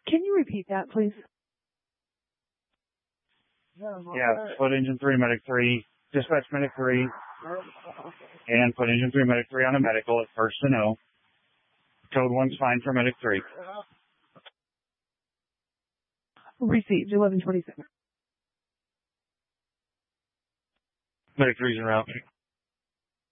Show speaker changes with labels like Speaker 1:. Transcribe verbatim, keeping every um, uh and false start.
Speaker 1: Can you repeat that, please?
Speaker 2: Yeah, put engine three, medic three, dispatch medic three, and put engine three, medic three on a medical at first to know. Code one's fine for medic three.
Speaker 1: Received, eleven twenty-seven.
Speaker 2: Medic three's en route.